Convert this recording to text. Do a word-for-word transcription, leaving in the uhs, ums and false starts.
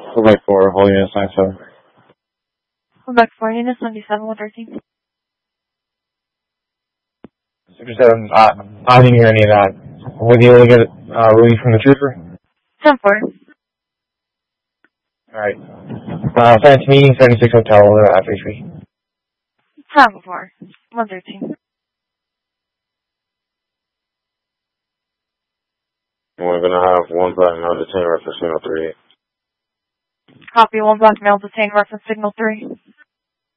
Quebec four, whole unit ninety-seven. Quebec four, unit seventy-seven, one thirteen. seventy-seven, uh, I didn't hear any of that. Were you able to get uh, relief from the trooper? ten four. Alright. Uh, France meeting, seventy-six Hotel, uh, F H P. ten four, one thirteen. We're gonna have one black male detained reference signal three. Copy, one black male detained, reference signal three.